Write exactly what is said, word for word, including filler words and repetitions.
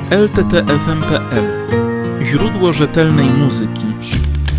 L T T F M kropka P L. Źródło rzetelnej muzyki.